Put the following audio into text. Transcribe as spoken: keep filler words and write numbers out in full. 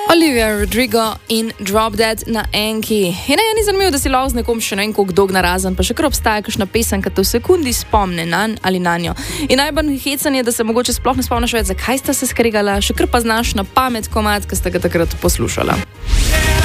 Olivia Rodrigo in Drop Dead na enki. In je ni zanimivo, da si lahko z nekom še ne vem koliko dolg narazen, pa še kar obstaja kakšna pesem, ki te v sekundi spomne nanj ali nanjo. In najbolj hecanje je, da se mogoče sploh ne spomniš več, zakaj sta se skregala, še kar pa znaš na pamet komad, ki sta ga takrat poslušala.